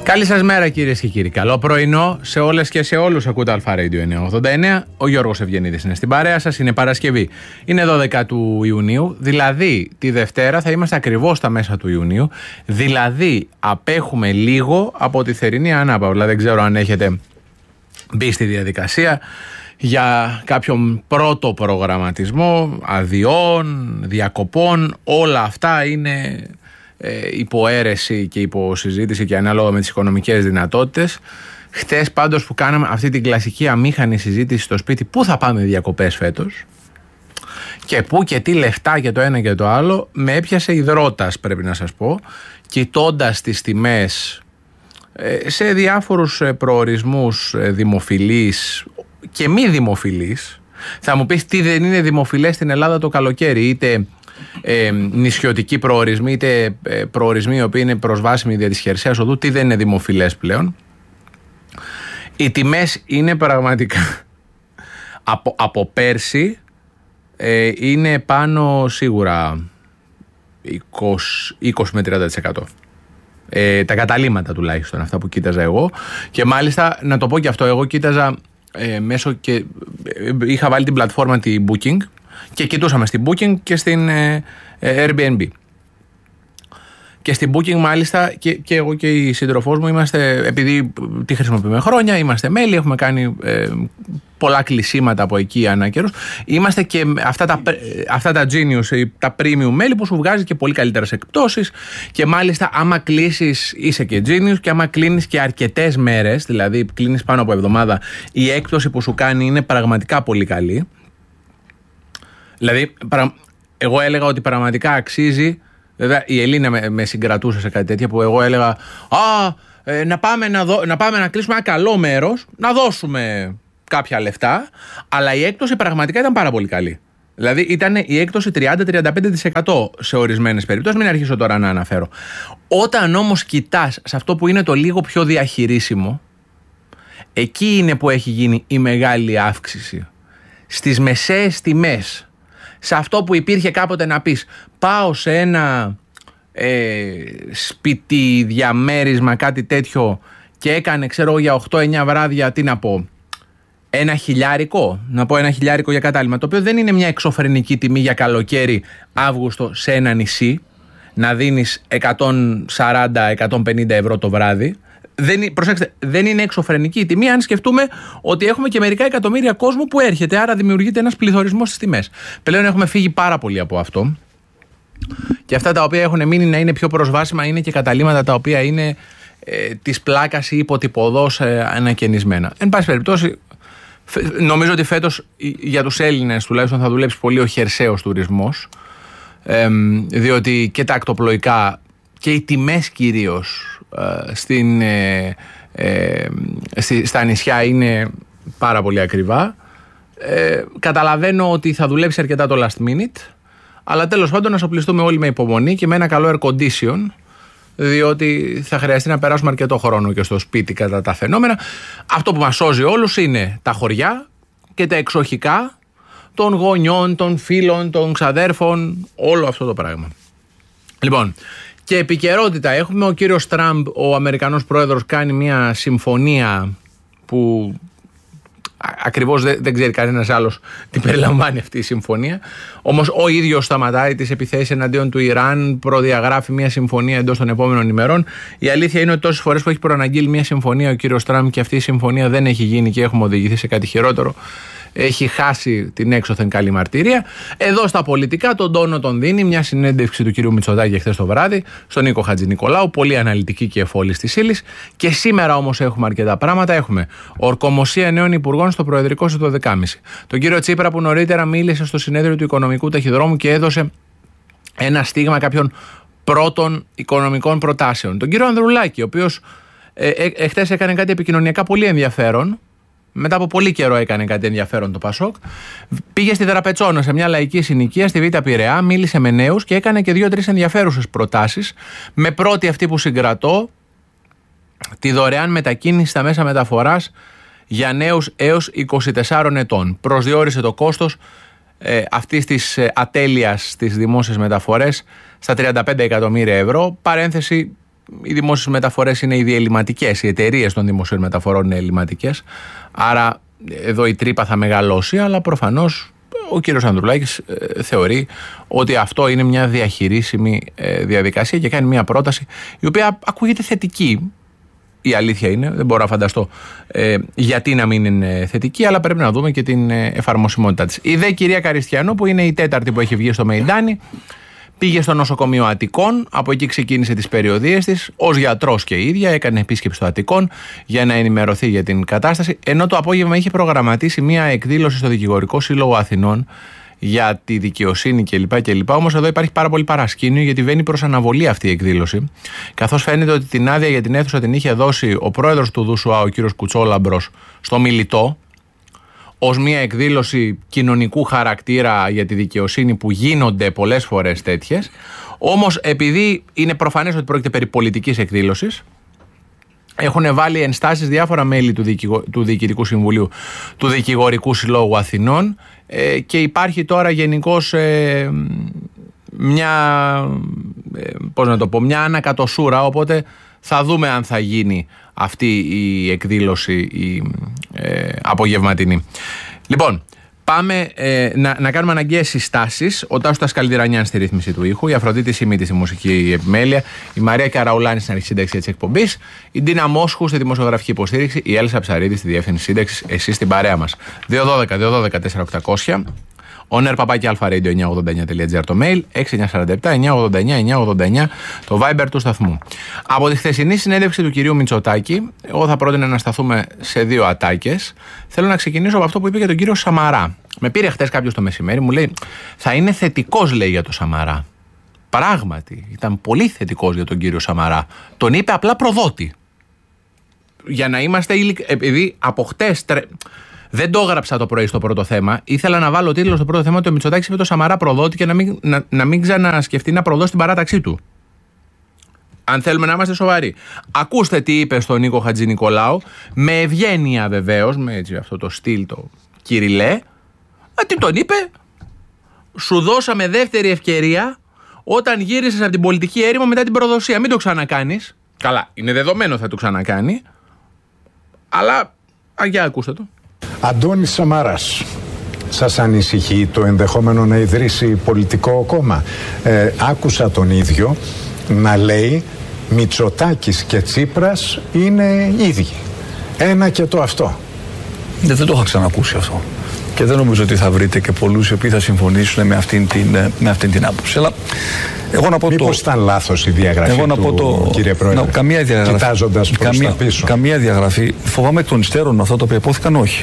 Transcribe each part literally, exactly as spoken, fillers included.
Καλή σας μέρα κυρίες και κύριοι. Καλό πρωινό σε όλες και σε όλους. Ακούτε Αλφα Radio εννιακόσια ογδόντα εννέα. Ο Γιώργος Ευγενίδης είναι στην παρέα σας. Είναι Παρασκευή. Είναι δώδεκα του Ιουνίου. Δηλαδή τη Δευτέρα θα είμαστε ακριβώς στα μέσα του Ιουνίου. Δηλαδή απέχουμε λίγο από τη θερινή ανάπαυλα. Δεν ξέρω αν έχετε μπει στη διαδικασία για κάποιον πρώτο προγραμματισμό αδειών, διακοπών. Όλα αυτά είναι ε, υποαίρεση και υποσυζήτηση και ανάλογα με τις οικονομικές δυνατότητες. Χτες πάντως που κάναμε αυτή την κλασική αμήχανη συζήτηση στο σπίτι, πού θα πάμε διακοπές φέτος και πού και τι λεφτά και το ένα και το άλλο, με έπιασε υδρότας, πρέπει να σας πω, κοιτώντας τις τιμές σε διάφορους προορισμούς δημοφιλείς και μη δημοφιλείς. Θα μου πεις τι δεν είναι δημοφιλές στην Ελλάδα το καλοκαίρι, είτε ε, νησιωτικοί προορισμοί, είτε ε, προορισμοί οι οποίοι είναι προσβάσιμοι δια της χερσαίας οδού, τι δεν είναι δημοφιλές πλέον. Οι τιμές είναι πραγματικά από, από πέρσι ε, είναι πάνω σίγουρα είκοσι, είκοσι με τριάντα τοις εκατό. Ε, τα καταλύματα τουλάχιστον, αυτά που κοίταζα εγώ. Και μάλιστα να το πω και αυτό, εγώ κοίταζα ε, μέσω και ε, είχα βάλει την πλατφόρμα τη Booking και κοιτούσαμε στην Booking και στην ε, ε, Airbnb. Και στην Booking μάλιστα και, και εγώ και η σύντροφός μου είμαστε, επειδή τη χρησιμοποιούμε χρόνια, είμαστε μέλη, έχουμε κάνει ε, πολλά κλεισίματα από εκεί ανά καιρός. Είμαστε και αυτά τα, αυτά τα genius, τα premium μέλη που σου βγάζει και πολύ καλύτερες εκπτώσεις και μάλιστα άμα κλείσεις είσαι και genius και άμα κλείνεις και αρκετές μέρες, δηλαδή κλείνεις πάνω από εβδομάδα, η έκπτωση που σου κάνει είναι πραγματικά πολύ καλή. Δηλαδή εγώ έλεγα ότι πραγματικά αξίζει. Βέβαια η Ελίνα με, με συγκρατούσε σε κάτι τέτοια που εγώ έλεγα «Α, ε, να, πάμε να, δω, να πάμε να κλείσουμε ένα καλό μέρος, να δώσουμε κάποια λεφτά», αλλά η έκπτωση πραγματικά ήταν πάρα πολύ καλή. Δηλαδή ήταν η έκπτωση τριάντα με τριάντα πέντε τοις εκατό σε ορισμένες περιπτώσεις, μην αρχίσω τώρα να αναφέρω. Όταν όμως κοιτάς σε αυτό που είναι το λίγο πιο διαχειρίσιμο, εκεί είναι που έχει γίνει η μεγάλη αύξηση. Στις μεσαίες τιμές, σε αυτό που υπήρχε κάποτε να πεις πάω σε ένα ε, σπίτι διαμέρισμα κάτι τέτοιο και έκανε ξέρω για οκτώ εννιά βράδια, τι να πω, ένα χιλιάρικο, να πω ένα χιλιάρικο για κατάλημα, το οποίο δεν είναι μια εξωφρενική τιμή για καλοκαίρι Αύγουστο σε ένα νησί, να δίνεις εκατόν σαράντα με εκατόν πενήντα ευρώ το βράδυ. Δεν, προσέξτε, δεν είναι εξωφρενική η τιμή αν σκεφτούμε ότι έχουμε και μερικά εκατομμύρια κόσμο που έρχεται, άρα δημιουργείται ένας πληθωρισμός στις τιμές. Πλέον έχουμε φύγει πάρα πολύ από αυτό και αυτά τα οποία έχουν μείνει να είναι πιο προσβάσιμα είναι και καταλύματα τα οποία είναι ε, της πλάκας ή υποτυπωδώς ε, ανακαινισμένα. Εν πάση περιπτώσει, νομίζω ότι φέτος για τους Έλληνες τουλάχιστον θα δουλέψει πολύ ο χερσαίος τουρισμός, ε, διότι και τα ακτοπλοϊκά και οι τιμές κυρίως Στην, ε, ε, στη, στα νησιά είναι πάρα πολύ ακριβά. ε, Καταλαβαίνω ότι θα δουλέψει αρκετά το last minute, αλλά τέλος πάντων να σοπλιστούμε όλοι με υπομονή και με ένα καλό air condition, διότι θα χρειαστεί να περάσουμε αρκετό χρόνο και στο σπίτι κατά τα φαινόμενα. Αυτό που μας σώζει όλους είναι τα χωριά και τα εξοχικά των γονιών, των φίλων, των ξαδέρφων, όλο αυτό το πράγμα. Λοιπόν, και επικαιρότητα έχουμε, ο κύριος Τραμπ, ο Αμερικανός πρόεδρος, κάνει μια συμφωνία που ακριβώς δεν, δεν ξέρει κανένας άλλος τι περιλαμβάνει αυτή η συμφωνία. Όμως ο ίδιος σταματάει τις επιθέσεις εναντίον του Ιράν, προδιαγράφει μια συμφωνία εντός των επόμενων ημερών. Η αλήθεια είναι ότι τόσες φορές που έχει προαναγγείλει μια συμφωνία ο κύριος Τραμπ και αυτή η συμφωνία δεν έχει γίνει και έχουμε οδηγηθεί σε κάτι χειρότερο, έχει χάσει την έξωθεν καλή μαρτυρία. Εδώ στα πολιτικά τον τόνο τον δίνει μια συνέντευξη του κυρίου Μητσοτάκη χθες το βράδυ στον Νίκο Χατζηνικολάου, πολύ αναλυτική και εφόλης της ύλης. Και σήμερα όμως έχουμε αρκετά πράγματα. Έχουμε ορκομοσία νέων υπουργών στο Προεδρικό στο δώδεκα και μισή. Τον κύριο Τσίπρα που νωρίτερα μίλησε στο συνέδριο του Οικονομικού Ταχυδρόμου και έδωσε ένα στίγμα κάποιων πρώτων οικονομικών προτάσεων. Τον κύριο Ανδρουλάκη, ο οποίος ε, ε, εχθές έκανε κάτι επικοινωνιακά πολύ ενδιαφέρον. Μετά από πολύ καιρό έκανε κάτι ενδιαφέρον το Πασόκ. Πήγε στη Δραπετσόνα σε μια λαϊκή συνοικία στη Β' Πειραιά, μίλησε με νέους και έκανε και δύο-τρεις ενδιαφέρουσες προτάσεις. Με πρώτη αυτή που συγκρατώ, τη δωρεάν μετακίνηση στα μέσα μεταφοράς για νέους έως είκοσι τεσσάρων ετών. Προσδιορίσε το κόστος ε, αυτής της ε, ατέλειας στις δημόσιες μεταφορές στα τριάντα πέντε εκατομμύρια ευρώ. Παρένθεση, οι δημόσιες μεταφορές είναι ήδη ελληματικές, οι εταιρείες των δημοσίων μεταφορών είναι ελληματικές. Άρα εδώ η τρύπα θα μεγαλώσει, αλλά προφανώς ο κύριος Ανδρουλάκης ε, θεωρεί ότι αυτό είναι μια διαχειρίσιμη ε, διαδικασία και κάνει μια πρόταση η οποία ακούγεται θετική. Η αλήθεια είναι, δεν μπορώ να φανταστώ ε, γιατί να μην είναι θετική, αλλά πρέπει να δούμε και την ε, εφαρμοσιμότητά της. Η δε κυρία Καριστιανού, που είναι η τέταρτη που έχει βγει στο Μεϊντάνι, πήγε στο νοσοκομείο Αττικών, από εκεί ξεκίνησε τις περιοδίες της, ως γιατρός και η ίδια, έκανε επίσκεψη στο Αττικών για να ενημερωθεί για την κατάσταση, ενώ το απόγευμα είχε προγραμματίσει μια εκδήλωση στο Δικηγορικό Σύλλογο Αθηνών για τη δικαιοσύνη κλπ. κλπ. Όμως εδώ υπάρχει πάρα πολύ παρασκήνιο, γιατί βαίνει προς αναβολή αυτή η εκδήλωση. Καθώς φαίνεται ότι την άδεια για την αίθουσα την είχε δώσει ο πρόεδρος του ΔΟΥΣΟΑ, ο κύριος Κουτσόλαμπρος, στο Μιλιτό, ως μια εκδήλωση κοινωνικού χαρακτήρα για τη δικαιοσύνη, που γίνονται πολλές φορές τέτοιες. Όμως επειδή είναι προφανές ότι πρόκειται περί πολιτικής εκδήλωσης, έχουν βάλει ενστάσεις διάφορα μέλη του, Διοικητικού, του Διοικητικού Συμβουλίου του Δικηγορικού Συλλόγου Αθηνών ε, και υπάρχει τώρα γενικώς ε, μια, ε, πώς να το πω, μια ανακατοσούρα, οπότε θα δούμε αν θα γίνει αυτή η εκδήλωση η ε, απογευματινή. Λοιπόν, πάμε ε, να, να κάνουμε αναγκαίες συστάσεις. Ο Τάσος Τασκαλντιρανιάν στη ρύθμιση του ήχου, η Αφροδίτη Σιμίτη στη μουσική επιμέλεια, η Μαρία Καραουλάνη στην αρχή σύνταξη της εκπομπής, η Ντίνα Μόσχου στη δημοσιογραφική υποστήριξη, η Έλσα Ψαρίδη στη διεύθυνση σύνταξης, εσείς στην παρέα μας. δύο ένα δύο δύο ένα τέσσερα οκτώ μηδέν μηδέν, owner παπάκι alpha radio εννιακόσια ογδόντα εννιά τελεία τζι άρ το mail, έξι εννιά τέσσερα επτά εννιακόσια ογδόντα εννιά εννιακόσια ογδόντα εννιά το Viber του σταθμού. Από τη χθεσινή συνέντευξη του κυρίου Μητσοτάκη, εγώ θα πρότεινα να σταθούμε σε δύο ατάκες. Θέλω να ξεκινήσω από αυτό που είπε για τον κύριο Σαμαρά. Με πήρε χθες κάποιος το μεσημέρι, μου λέει, θα είναι θετικός, λέει, για τον Σαμαρά. Πράγματι, ήταν πολύ θετικός για τον κύριο Σαμαρά. Τον είπε απλά προδότη. Για να είμαστε ειλικ... επειδή από χτες. Τρε... Δεν το έγραψα το πρωί στο πρώτο θέμα. Ήθελα να βάλω τίτλο στο πρώτο θέμα ότι ο Μητσοτάκης είπε το Σαμαρά προδότη και να μην, να, να μην ξανασκεφτεί να προδώσει την παράταξή του. Αν θέλουμε να είμαστε σοβαροί. Ακούστε τι είπε στον Νίκο Χατζηνικολάου, με ευγένεια βεβαίως, με έτσι, αυτό το στυλ το κυριλέ. Α, τι τον είπε, σου δώσαμε δεύτερη ευκαιρία όταν γύρισες από την πολιτική έρημο μετά την προδοσία. Μην το ξανακάνεις. Καλά, είναι δεδομένο θα το ξανακάνει. Αλλά, α, για ακούστε το. Αντώνης Σαμαράς, σας ανησυχεί το ενδεχόμενο να ιδρύσει πολιτικό κόμμα? Ε, άκουσα τον ίδιο να λέει Μητσοτάκης και Τσίπρας είναι ίδιοι. Ένα και το αυτό. Δεν, δεν το είχα ξανακούσει αυτό. Και δεν νομίζω ότι θα βρείτε και πολλούς οι οποίοι θα συμφωνήσουν με αυτήν την, με αυτήν την άποψη. Αλλά εγώ να πω Μήπως το... ήταν λάθος η διαγραφή εγώ να του, πω το... κύριε Πρόεδρε, να, καμία διαγραφή, κοιτάζοντας προς καμία, τα πίσω. Καμία διαγραφή. Φοβάμαι των υστέρων αυτά τα οποία υπόθηκαν, όχι.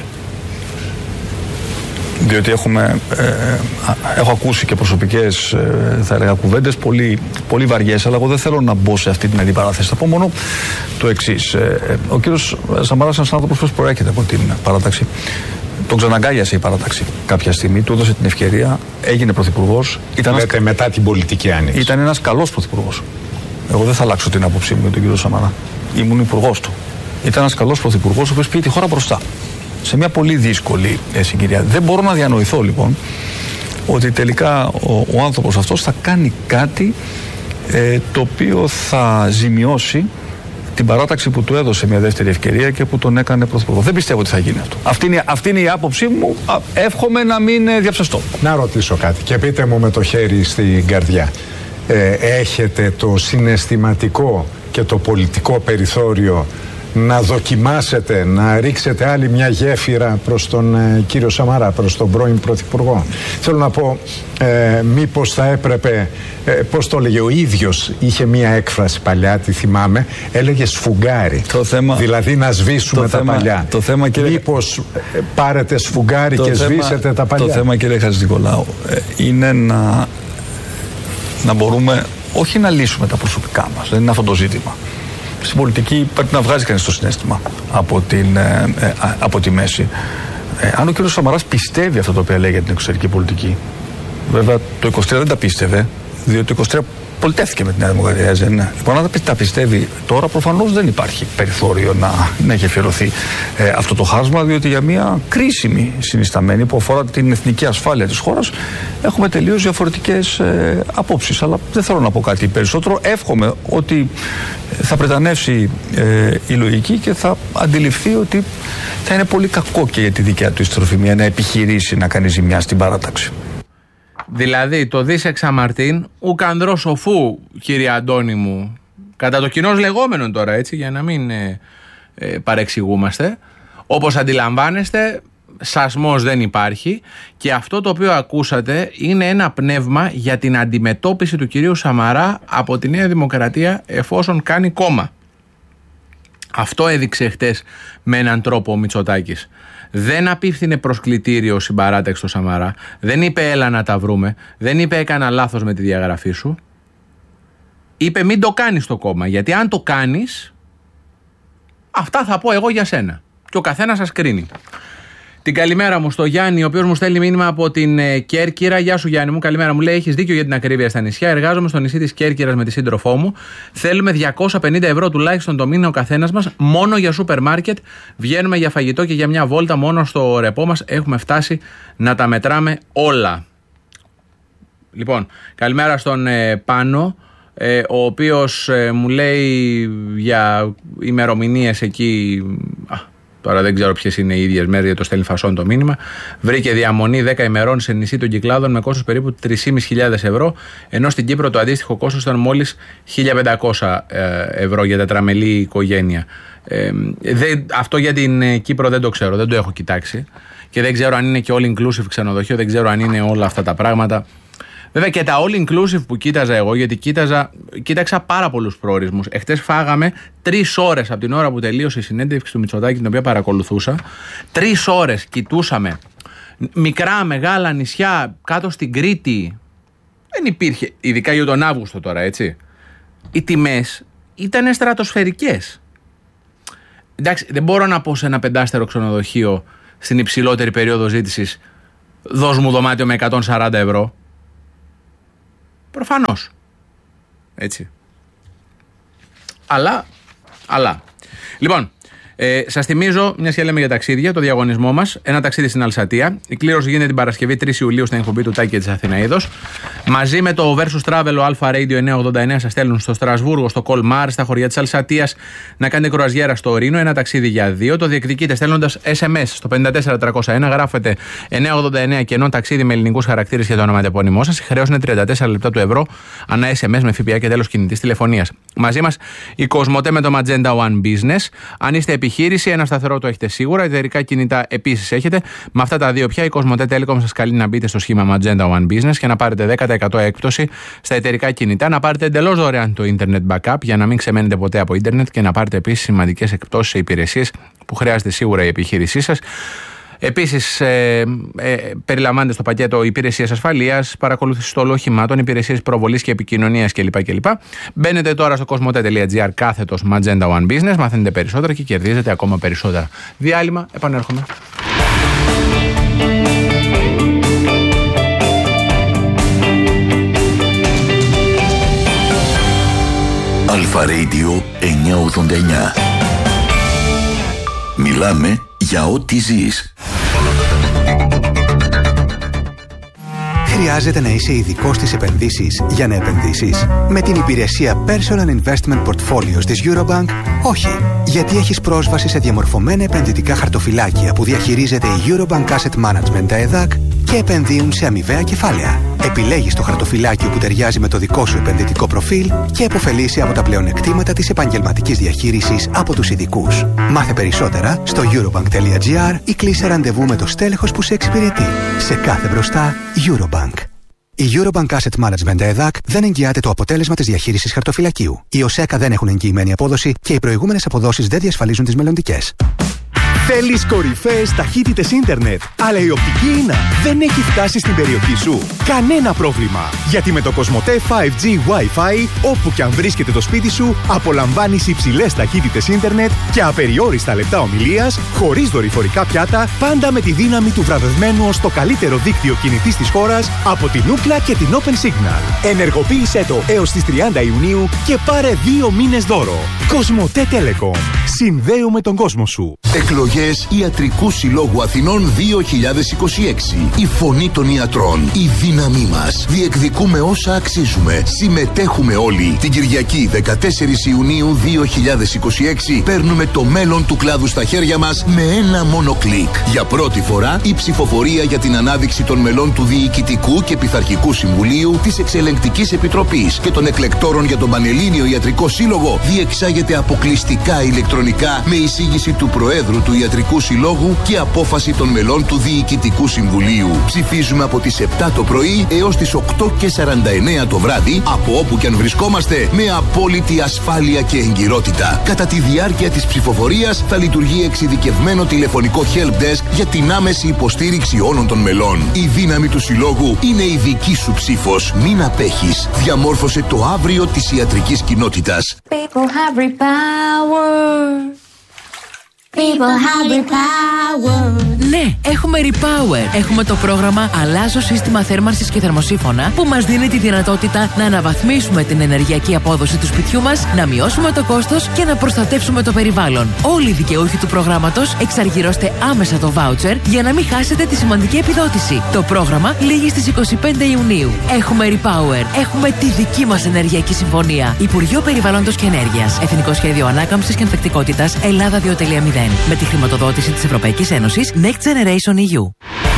Διότι έχουμε, ε, έχω ακούσει και προσωπικές ε, θα έλεγα κουβέντες πολύ, πολύ βαριές, αλλά εγώ δεν θέλω να μπω σε αυτή την αντιπαράθεση. Θα πω μόνο το εξής. Ε, ο κύριος Σαμαράς είναι ένας άνθρωπος που προέρχεται από την παράταξη. Τον ξαναγκάλιασε η παράταξη κάποια στιγμή, του έδωσε την ευκαιρία, έγινε πρωθυπουργός. Λέτε ένας... μετά την πολιτική άνοιξη. Ήταν ένας καλός πρωθυπουργός. Εγώ δεν θα αλλάξω την άποψή μου για τον κύριο Σαμαρά. Ήμουν υπουργός του. Ήταν ένας καλός πρωθυπουργός, ο οποίος πήγε τη χώρα μπροστά. Σε μια πολύ δύσκολη ε, συγκυρία. Δεν μπορώ να διανοηθώ λοιπόν ότι τελικά ο, ο άνθρωπος αυτός θα κάνει κάτι ε, το οποίο θα ζημιώσει την παράταξη που του έδωσε μια δεύτερη ευκαιρία και που τον έκανε πρωθυπουργό. Δεν πιστεύω ότι θα γίνει αυτό. Αυτή είναι, αυτή είναι η άποψή μου. Εύχομαι να μην διαψευστώ. Να ρωτήσω κάτι και πείτε μου με το χέρι στην καρδιά. Ε, έχετε το συναισθηματικό και το πολιτικό περιθώριο να δοκιμάσετε, να ρίξετε άλλη μια γέφυρα προς τον ε, κύριο Σαμαρά, προς τον πρώην πρωθυπουργό? Θέλω να πω, ε, μήπως θα έπρεπε, ε, πώς το έλεγε ο ίδιος, είχε μια έκφραση παλιά, τη θυμάμαι, έλεγε σφουγγάρι. Το θέμα, δηλαδή να σβήσουμε το τα θέμα, παλιά. Το θέμα, κύριε, μήπως ε, πάρετε σφουγγάρι και θέμα, σβήσετε τα παλιά? Το θέμα, κύριε Χατζηνικολάου, ε, είναι να, να μπορούμε όχι να λύσουμε τα προσωπικά μας. Δεν είναι αυτό το ζήτημα. Στην πολιτική πρέπει να βγάζει κανείς το συναίσθημα από, την, ε, ε, από τη μέση. Ε, αν ο κ. Σαμαράς πιστεύει αυτό το οποίο λέει για την εξωτερική πολιτική, βέβαια το είκοσι τρία δεν τα πίστευε, διότι το είκοσι τρία πολιτεύθηκε με τη Νέα Δημοκρατία, δεν είναι? Λοιπόν, αν τα πιστεύει τώρα, προφανώς δεν υπάρχει περιθώριο να, να έχει αφιερωθεί ε, αυτό το χάσμα, διότι για μια κρίσιμη συνισταμένη που αφορά την εθνική ασφάλεια της χώρας έχουμε τελείως διαφορετικές ε, απόψεις. Αλλά δεν θέλω να πω κάτι περισσότερο. Εύχομαι ότι θα πρετανεύσει ε, η λογική και θα αντιληφθεί ότι θα είναι πολύ κακό και για τη δικιά του ιστροφημία να επιχειρήσει να κάνει ζημιά στην παράταξη. Δηλαδή, το δις εξαμαρτίν, ουκ ανδρός σοφού, κύριε Αντώνη μου, κατά το κοινώς λεγόμενο τώρα, έτσι, για να μην ε, ε, παρεξηγούμαστε, όπως αντιλαμβάνεστε, σασμός δεν υπάρχει και αυτό το οποίο ακούσατε είναι ένα πνεύμα για την αντιμετώπιση του κυρίου Σαμαρά από τη Νέα Δημοκρατία εφόσον κάνει κόμμα. Αυτό έδειξε χτες με έναν τρόπο ο Μητσοτάκης. Δεν απίφθινε προσκλητήριο συμπαράταξη στο Σαμαρά, δεν είπε έλα να τα βρούμε, δεν είπε έκανα λάθος με τη διαγραφή σου. Είπε μην το κάνεις το κόμμα, γιατί αν το κάνεις, αυτά θα πω εγώ για σένα. Και ο καθένας σας κρίνει. Την καλημέρα μου στο Γιάννη, ο οποίος μου στέλνει μήνυμα από την ε, Κέρκυρα. Γεια σου Γιάννη μου, καλημέρα. Μου λέει: έχεις δίκιο για την ακρίβεια στα νησιά. Εργάζομαι στο νησί της Κέρκυρας με τη σύντροφό μου. Θέλουμε διακόσια πενήντα ευρώ τουλάχιστον το μήνα ο καθένας μας, μόνο για σούπερ μάρκετ. Βγαίνουμε για φαγητό και για μια βόλτα μόνο στο ρεπό μας. Έχουμε φτάσει να τα μετράμε όλα. Λοιπόν, καλημέρα στον ε, Πάνο, ε, ο οποίος ε, μου λέει για ημερομηνίες εκεί. Α, Τώρα δεν ξέρω ποιες είναι οι ίδιες μέρες, γιατί το στέλνει φασόν το μήνυμα. Βρήκε διαμονή δέκα ημερών σε νησί των Κυκλάδων με κόστος περίπου τρεις χιλιάδες πεντακόσια ευρώ, ενώ στην Κύπρο το αντίστοιχο κόστος ήταν μόλις χίλια πεντακόσια ευρώ για τετραμελή οικογένεια. Ε, δε, αυτό για την Κύπρο δεν το ξέρω, δεν το έχω κοιτάξει και δεν ξέρω αν είναι και all inclusive ξενοδοχείο, δεν ξέρω αν είναι όλα αυτά τα πράγματα. Βέβαια και τα all inclusive που κοίταζα εγώ, γιατί κοίταζα, κοίταξα πάρα πολλούς προορισμούς. Εχθές φάγαμε τρεις ώρες από την ώρα που τελείωσε η συνέντευξη του Μητσοτάκη, την οποία παρακολουθούσα. Τρεις ώρες κοιτούσαμε μικρά, μεγάλα νησιά κάτω στην Κρήτη. Δεν υπήρχε, ειδικά για τον Αύγουστο τώρα, έτσι. Οι τιμές ήταν στρατοσφαιρικές. Εντάξει, δεν μπορώ να πω σε ένα πεντάστερο ξενοδοχείο στην υψηλότερη περίοδο ζήτησης, δώσ' μου δωμάτιο με εκατόν σαράντα ευρώ. Προφανώς. Έτσι. Αλλά, αλλά. Λοιπόν, ε, σας θυμίζω, μιας και λέμε για ταξίδια, το διαγωνισμό μας. Ένα ταξίδι στην Αλσατία. Η κλήρωση γίνεται την Παρασκευή τρεις Ιουλίου στην εκπομπή του Τάκη και της Αθηναίδος. Μαζί με το Versus Travel, ο Alpha Radio εννιακόσια ογδόντα εννέα σας στέλνουν στο Στρασβούργο, στο Κολμάρ, στα χωριά της Αλσατίας, να κάνετε κρουαζιέρα στο Ρήνο. Ένα ταξίδι για δύο. Το διεκδικείτε στέλνοντας ες εμ ες στο πέντε τέσσερα τριακόσια ένα. Γράφετε εννιακόσια ογδόντα εννέα και ενώ ταξίδι με ελληνικούς χαρακτήρες και το ονοματεπώνυμό σας. Η χρέωση είναι τριάντα τέσσερα λεπτά του ευρώ ανά ες εμ ες με ΦΠΑ και τέλος κινητής τηλεφωνίας. Μαζί μας η Κοσμοτέ με το Magenta One Business. Αν είστε επιχείρηση, ένα σταθερό το έχετε σίγουρα. Εταιρικά κινητά επίσης έχετε. Με αυτά τα δύο πια η Κοσμοτέ Telecom σας καλεί να μπείτε στο σχήμα Magenta One Business και να πάρετε δέκα τοις εκατό έκπτωση στα εταιρικά κινητά. Να πάρετε εντελώς δωρεάν το Internet Backup για να μην ξεμένετε ποτέ από Ίντερνετ και να πάρετε επίσης σημαντικές εκπτώσεις σε υπηρεσίες που χρειάζεται σίγουρα η επιχείρησή σας. Επίσης, ε, ε, περιλαμβάνεται στο πακέτο υπηρεσίες ασφαλείας, παρακολούθηση στόλου οχημάτων, υπηρεσίες προβολής και επικοινωνίας κλπ. κλπ. Μπαίνετε τώρα στο κοσμοτέ τελεία τζι άρ κάθετος Magenta One Business, μαθαίνετε περισσότερα και κερδίζετε ακόμα περισσότερα. Διάλειμμα, επανέρχομαι. Alpha Radio εννιακόσια ογδόντα εννέα. Μιλάμε για ό,τι ζεις. Χρειάζεται να είσαι ειδικός στις επενδύσεις για να επενδύσεις? Με την υπηρεσία Personal Investment Portfolios της Eurobank, όχι. Γιατί έχεις πρόσβαση σε διαμορφωμένα επενδυτικά χαρτοφυλάκια που διαχειρίζεται η Eurobank Asset Management, τα ΕΔΑΚ, και επενδύουν σε αμοιβαία κεφάλαια. Επιλέγεις το χαρτοφυλάκιο που ταιριάζει με το δικό σου επενδυτικό προφίλ και επωφελείσαι από τα πλεονεκτήματα της επαγγελματικής διαχείρισης από τους ειδικούς. Μάθε περισσότερα στο eurobank τελεία τζι άρ ή κλείσε ραντεβού με το στέλεχος που σε εξυπηρετεί. Σε κάθε μπροστά, Eurobank. Η Eurobank Asset Management ΕΔΑΚ δεν εγγυάται το αποτέλεσμα της διαχείρισης χαρτοφυλακίου. Οι ΟΣΕΚΑ δεν έχουν εγγυημένη απόδοση και οι προηγούμενες αποδόσεις δεν διασφαλίζουν τις μελλοντικές. Θέλεις κορυφαίες ταχύτητες ίντερνετ, αλλά η οπτική ίνα δεν έχει φτάσει στην περιοχή σου? Κανένα πρόβλημα, γιατί με το Κοσμοτέ φάιβ τζι Wi-Fi, όπου και αν βρίσκεται το σπίτι σου, απολαμβάνεις υψηλές ταχύτητες ίντερνετ και απεριόριστα λεπτά ομιλίας, χωρίς δορυφορικά πιάτα, πάντα με τη δύναμη του βραβευμένου ως το καλύτερο δίκτυο κινητής της χώρας από την Ookla και την Open Signal. Ενεργοποίησέ το έως τις τριάντα Ιουνίου και πάρε δύο μήνες δώρο. Κοσμοτέ Telecom. Συνδέουμε τον κόσμο σου. Εκλογές Ιατρικού Συλλόγου Αθηνών δύο χιλιάδες είκοσι έξι. Η φωνή των ιατρών. Η δύναμή μας. Διεκδικούμε όσα αξίζουμε. Συμμετέχουμε όλοι. Την Κυριακή δεκατέσσερις Ιουνίου δύο χιλιάδες είκοσι έξι παίρνουμε το μέλλον του κλάδου στα χέρια μας με ένα μόνο κλικ. Για πρώτη φορά η ψηφοφορία για την ανάδειξη των μελών του Διοικητικού και Πειθαρχικού Συμβουλίου, της Εξελεγκτικής Επιτροπής και των εκλεκτόρων για τον Πανελλήνιο Ιατρικό Σύλλογο διεξάγεται αποκλειστικά ηλεκτρονικά με εισήγηση του Προέδρου του Ιατρικού Συλλόγου και απόφαση των μελών του Διοικητικού Συμβουλίου. Ψηφίζουμε από τις επτά το πρωί έως τις οκτώ και σαράντα εννέα το βράδυ, από όπου και αν βρισκόμαστε, με απόλυτη ασφάλεια και εγκυρότητα. Κατά τη διάρκεια της ψηφοφορίας θα λειτουργεί εξειδικευμένο τηλεφωνικό help desk για την άμεση υποστήριξη όλων των μελών. Η δύναμη του Συλλόγου είναι η δική σου ψήφος. Μην απέχεις. Διαμόρφωσε το αύριο της ιατρικής κοινότητας. People have repower. People have repower. Ναι, έχουμε Repower. Έχουμε το πρόγραμμα Αλλάζω σύστημα θέρμανσης και θερμοσύφωνα που μας δίνει τη δυνατότητα να αναβαθμίσουμε την ενεργειακή απόδοση του σπιτιού μας, να μειώσουμε το κόστος και να προστατεύσουμε το περιβάλλον. Όλοι οι δικαιούχοι του προγράμματος εξαργυρώστε άμεσα το voucher για να μην χάσετε τη σημαντική επιδότηση. Το πρόγραμμα λήγει στις είκοσι πέντε Ιουνίου. Έχουμε Repower. Έχουμε τη δική μας ενεργειακή συμφωνία. Υπουργείο Περιβάλλοντος και Ενέργειας. Εθνικό Σχέδιο Ανάκαμψης και Ανθεκτικότητας Ελλάδα δύο κόμμα μηδέν. Με τη χρηματοδότηση της Ευρωπαϊκής Ένωσης Next Generation ι γιου.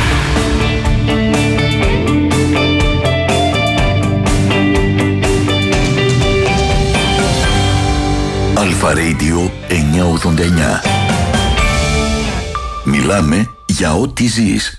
Αλφα Radio εννιακόσια ογδόντα εννιά. Μιλάμε για ό,τι ζεις.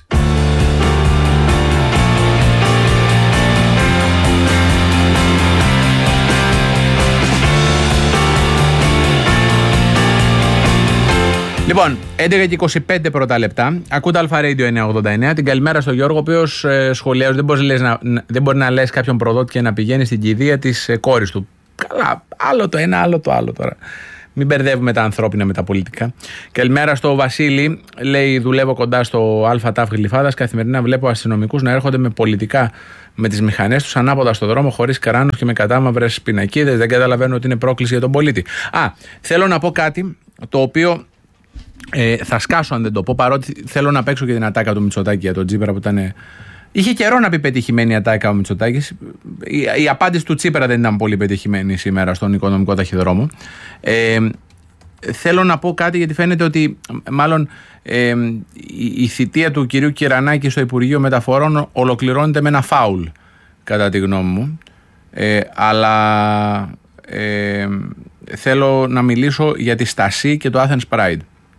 Λοιπόν, έντεκα και είκοσι πέντε πρώτα λεπτά. Ακούτε Αλφα Radio εννιακόσια ογδόντα εννιά. Την καλημέρα στον Γιώργο, ο οποίος ε, σχολιάζει. Δεν μπορεί να, δεν μπορεί να λες κάποιον προδότη και να πηγαίνει στην κηδεία της ε, κόρης του. Καλά, άλλο το ένα, άλλο το άλλο τώρα. Μην μπερδεύουμε τα ανθρώπινα με τα πολιτικά. Καλημέρα στο Βασίλη. Λέει: δουλεύω κοντά στο ΑΤΑΦ Γλυφάδας. Καθημερινά βλέπω αστυνομικούς να έρχονται με πολιτικά με τις μηχανές τους ανάποδα στο δρόμο, χωρίς κράνος και με κατάμαυρες πινακίδες. Δεν καταλαβαίνω ότι είναι πρόκληση για τον πολίτη. Α, θέλω να πω κάτι το οποίο. Ε, θα σκάσω αν δεν το πω, παρότι θέλω να παίξω και την ατάκα του Μητσοτάκη για τον Τσίπρα που ήταν. Είχε καιρό να πει πετυχημένη ατάκα ο Μητσοτάκης. Η, η απάντηση του Τσίπρα δεν ήταν πολύ πετυχημένη σήμερα στον οικονομικό ταχυδρόμο. Ε, θέλω να πω κάτι γιατί φαίνεται ότι μάλλον ε, η, η θητεία του κυρίου Κυρανάκη στο Υπουργείο Μεταφορών ολοκληρώνεται με ένα φάουλ, κατά τη γνώμη μου. Ε, αλλά ε, θέλω να μιλήσω για τη Στασί και το Athens Pride.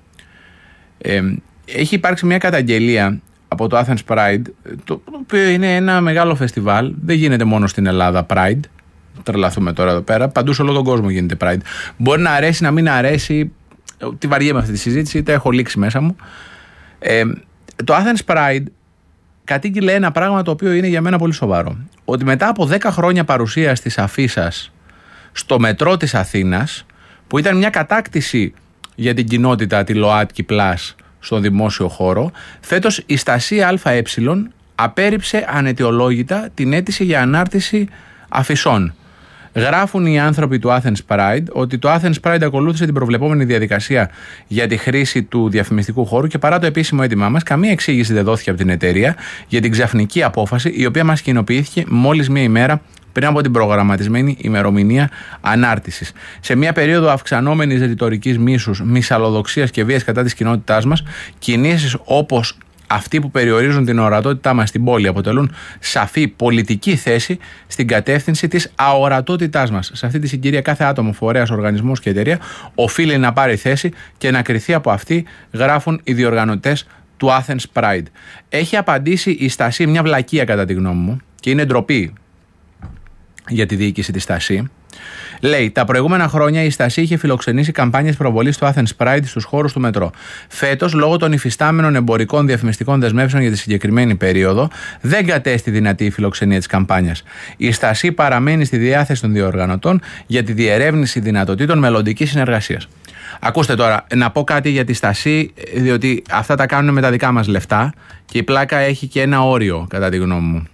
Ε, έχει υπάρξει μια καταγγελία από το Athens Pride, το οποίο είναι ένα μεγάλο φεστιβάλ. Δεν γίνεται μόνο στην Ελλάδα Pride. Τρελαθούμε τώρα εδώ πέρα. Παντού σε όλο τον κόσμο γίνεται Pride. Μπορεί να αρέσει, να μην αρέσει. Τι βαριέμαι αυτή τη συζήτηση, τα έχω λήξει μέσα μου. Ε, το Athens Pride κατήγγειλε ένα πράγμα το οποίο είναι για μένα πολύ σοβαρό. Ότι μετά από δέκα χρόνια παρουσίας της αφίσας στο μετρό της Αθήνας, που ήταν μια κατάκτηση για την κοινότητα, τη ΛΟΑΤΚΙ Plus στον δημόσιο χώρο, φέτος η Στασί ΑΕ απέρριψε αναιτιολόγητα την αίτηση για ανάρτηση αφισών. Γράφουν οι άνθρωποι του Athens Pride ότι το Athens Pride ακολούθησε την προβλεπόμενη διαδικασία για τη χρήση του διαφημιστικού χώρου και παρά το επίσημο αίτημά μας, καμία εξήγηση δεν δόθηκε από την εταιρεία για την ξαφνική απόφαση, η οποία μας κοινοποιήθηκε μόλις μία ημέρα πριν από την προγραμματισμένη ημερομηνία ανάρτησης. Σε μια περίοδο αυξανόμενης ρητορικής μίσους, μυσαλλοδοξίας και βίας κατά της κοινότητάς μας, κινήσεις όπως αυτοί που περιορίζουν την ορατότητά μας στην πόλη αποτελούν σαφή πολιτική θέση στην κατεύθυνση της αορατότητάς μας. Σε αυτή τη συγκυρία, κάθε άτομο, φορέας, οργανισμός και εταιρεία οφείλει να πάρει θέση και να κριθεί από αυτή, γράφουν οι διοργανωτές του Athens Pride. Έχει απαντήσει η Στασί, μια βλακεία κατά τη γνώμη μου, και είναι ντροπή για τη διοίκηση της Στασί, Λέει: τα προηγούμενα χρόνια η Στασί είχε φιλοξενήσει καμπάνιες προβολής του Athens Pride στους χώρους του μετρό. Φέτος, λόγω των υφιστάμενων εμπορικών διαφημιστικών δεσμεύσεων για τη συγκεκριμένη περίοδο, δεν κατέστη δυνατή η φιλοξενία της καμπάνιας. Η Στασί παραμένει στη διάθεση των διοργανωτών για τη διερεύνηση δυνατοτήτων μελλοντικής συνεργασίας. Ακούστε τώρα, να πω κάτι για τη Στασί, διότι αυτά τα κάνουν με τα δικά μας λεφτά και η πλάκα έχει και ένα όριο, κατά τη γνώμη μου.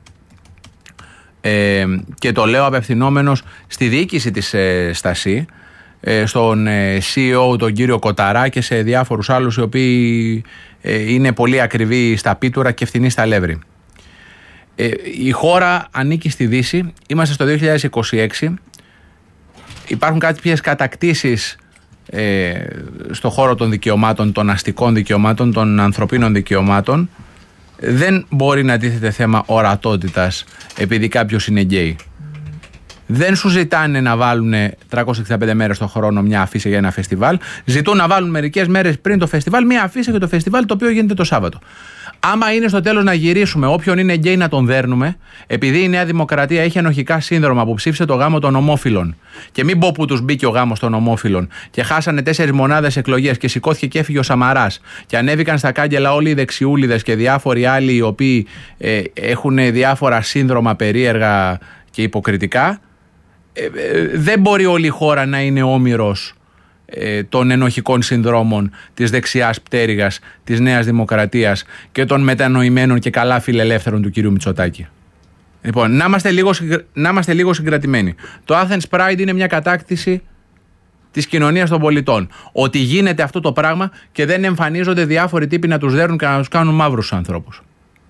Ε, και το λέω απευθυνόμενος στη διοίκηση της ε, Στασί, ε, στον ε, σι ι ο τον κύριο Κοταρά και σε διάφορους άλλους οι οποίοι ε, είναι πολύ ακριβοί στα πίτουρα και φθηνοί στα αλεύρι. Ε, η χώρα ανήκει στη Δύση, είμαστε στο δύο χιλιάδες είκοσι έξι, υπάρχουν κάποιες κατακτήσεις ε, στο χώρο των δικαιωμάτων, των αστικών δικαιωμάτων, των ανθρωπίνων δικαιωμάτων. Δεν μπορεί να τίθεται θέμα ορατότητας επειδή κάποιος είναι γκέι. Δεν σου ζητάνε να βάλουν τριακόσιες εξήντα πέντε μέρες το χρόνο μια αφίσα για ένα φεστιβάλ. Ζητούν να βάλουν μερικές μέρες πριν το φεστιβάλ μια αφίσα για το φεστιβάλ το οποίο γίνεται το Σάββατο. Άμα είναι στο τέλος να γυρίσουμε όποιον είναι γκέι να τον δέρνουμε, επειδή η Νέα Δημοκρατία έχει ενοχικά σύνδρομα που ψήφισε το γάμο των ομόφυλων, και μην πω που τους μπήκε ο γάμος των ομόφυλων, και χάσανε τέσσερις μονάδες εκλογές και σηκώθηκε και έφυγε ο Σαμαράς, και ανέβηκαν στα κάγκελα όλοι οι δεξιούλιδες και διάφοροι άλλοι οι οποίοι ε, έχουν διάφορα σύνδρομα περίεργα και υποκριτικά, ε, ε, δεν μπορεί όλη η χώρα να είναι όμηρος των ενοχικών συνδρόμων της δεξιάς πτέρυγας της Νέας Δημοκρατίας και των μετανοημένων και καλά φιλελεύθερων του κυρίου Μητσοτάκη. Λοιπόν, να είμαστε λίγο, να είμαστε λίγο συγκρατημένοι. Το Athens Pride είναι μια κατάκτηση της κοινωνίας των πολιτών. Ότι γίνεται αυτό το πράγμα και δεν εμφανίζονται διάφοροι τύποι να τους δέρνουν και να τους κάνουν μαύρους ανθρώπους.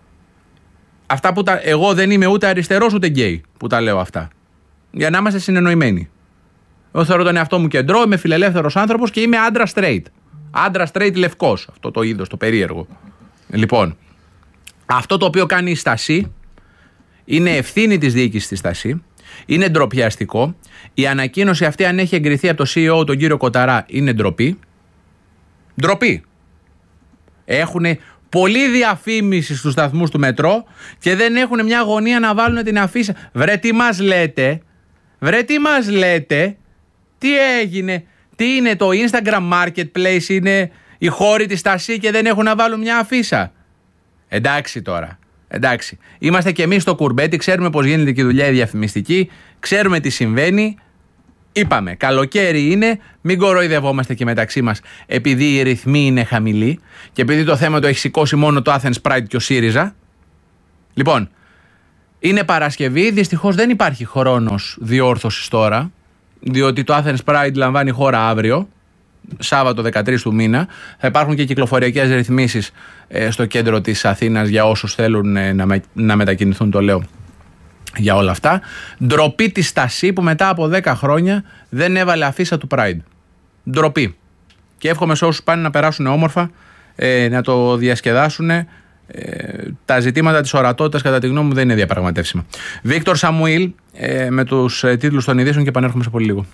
Αυτά που τα, εγώ δεν είμαι ούτε αριστερός ούτε γκέι που τα λέω αυτά. Για να είμαστε συνεννοημένοι. Εγώ θεωρώ τον εαυτό μου κεντρό, είμαι φιλελεύθερος άνθρωπος και είμαι άντρα straight. Άντρα straight λευκός, αυτό το είδος, το περίεργο. Λοιπόν, αυτό το οποίο κάνει η Στασί είναι ευθύνη της διοίκησης της Στασί, είναι ντροπιαστικό. Η ανακοίνωση αυτή, αν έχει εγκριθεί από το σι ι ο τον κύριο Κοταρά, είναι ντροπή. Ντροπή. Έχουν πολλή διαφήμιση στους σταθμούς του μετρό και δεν έχουν μια αγωνία να βάλουν την αφίσα. Βρε τι μας λέτε, βρε τι μας λέτε. Τι έγινε, τι είναι το Instagram Marketplace, είναι οι χώροι της Στασί και δεν έχουν να βάλουν μια αφίσα. Εντάξει τώρα, εντάξει. Είμαστε και εμείς στο κουρμπέτι, ξέρουμε πώς γίνεται και η δουλειά η διαφημιστική, ξέρουμε τι συμβαίνει. Είπαμε, καλοκαίρι είναι, μην κοροϊδευόμαστε και μεταξύ μας επειδή οι ρυθμοί είναι χαμηλοί και επειδή το θέμα το έχει σηκώσει μόνο το Athens Pride και ο ΣΥΡΙΖΑ. Λοιπόν, είναι Παρασκευή, δυστυχώς δεν υπάρχει χρόνος διόρθωσης τώρα, διότι το Athens Pride λαμβάνει χώρα αύριο, Σάββατο δεκατρείς του μήνα. Θα υπάρχουν και κυκλοφοριακές ρυθμίσεις ε, στο κέντρο της Αθήνας για όσους θέλουν ε, να, με, να μετακινηθούν, το λέω, για όλα αυτά. Ντροπή της Στασί που μετά από δέκα χρόνια δεν έβαλε αφίσα του Pride. Ντροπή. Και εύχομαι σε όσους πάνε να περάσουν όμορφα, ε, να το διασκεδάσουν. Ε, τα ζητήματα της ορατότητας κατά τη γνώμη μου δεν είναι διαπραγματεύσιμα. Βίκτορ Σαμουήλ ε, με τους ε, τίτλους των ειδήσεων και επανέρχομαι σε πολύ λίγο.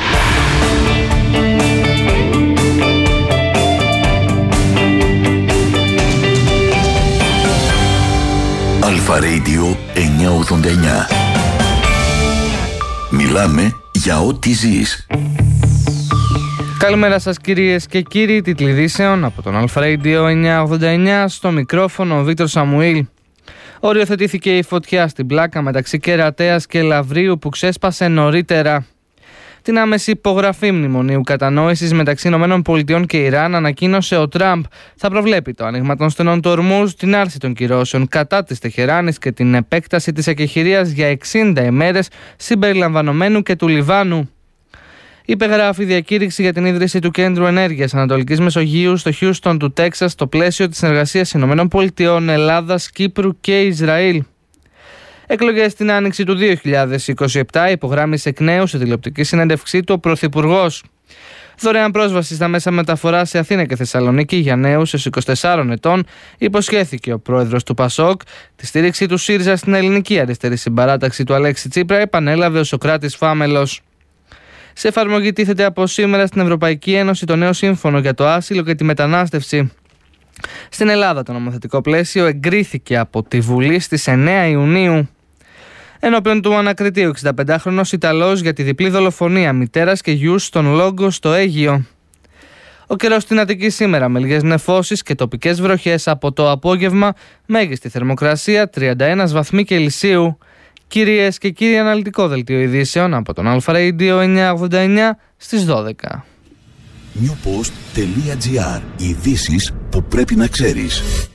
Αλφα Radio εννιακόσια ογδόντα εννιά. Μιλάμε για ό,τι ζεις. Καλημέρα σας κυρίες και κύριοι, τίτλοι ειδήσεων από τον Αλφα Radio εννιακόσια ογδόντα εννιά, στο μικρόφωνο ο Βίκτορ Σαμουήλ. Οριοθετήθηκε η φωτιά στην πλάκα μεταξύ Κερατέας και Λαβρίου που ξέσπασε νωρίτερα. Την άμεση υπογραφή μνημονίου κατανόησης μεταξύ ΗΠΑ και Ιράν ανακοίνωσε ο Τραμπ. Θα προβλέπει το άνοιγμα των στενών του Ορμούζ, την άρση των κυρώσεων κατά της Τεχεράνης και την επέκταση της εκεχηρίας για εξήντα ημέρες συμπεριλαμβανομένου και του Λιβάνου. Υπεγράφει διακήρυξη για την ίδρυση του Κέντρου Ενέργειας Ανατολικής Μεσογείου στο Χιούστον του Τέξας στο πλαίσιο της συνεργασίας ΗΠΑ, Ελλάδας, Κύπρου και Ισραήλ. Εκλογές στην άνοιξη του δύο χιλιάδες είκοσι επτά υπογράμμισε εκ νέου σε τηλεοπτική συνέντευξή του ο Πρωθυπουργός. Δωρεάν πρόσβαση στα μέσα μεταφοράς σε Αθήνα και Θεσσαλονίκη για νέους έως είκοσι τεσσάρων ετών υποσχέθηκε ο πρόεδρος του ΠΑΣΟΚ. Τη στήριξη του ΣΥΡΙΖΑ στην ελληνική αριστερή συμπαράταξη του Αλέξη Τσίπρα επανέλαβε ο Σωκράτης Φάμελος. Σε εφαρμογή τίθεται από σήμερα στην Ευρωπαϊκή Ένωση το νέο σύμφωνο για το άσυλο και τη μετανάστευση. Στην Ελλάδα το νομοθετικό πλαίσιο εγκρίθηκε από τη Βουλή στις εννέα Ιουνίου. Ενώπιον του ανακριτή, ο εξηνταπεντάχρονος Ιταλός για τη διπλή δολοφονία μητέρας και γιους στον Λόγκο στο Αίγυο. Ο καιρός στην Αττική σήμερα με λίγες νεφώσεις και τοπικές βροχές από το απόγευμα, μέγιστη θερμοκρασία τριάντα ένα βαθμοί Κελσίου. Κυρίες και κύριοι, αναλυτικό δελτίο ειδήσεων από τον Αλφα Radio εννιακόσια ογδόντα εννιά στις δώδεκα. newpost.gr. Ειδήσεις που πρέπει να ξέρεις.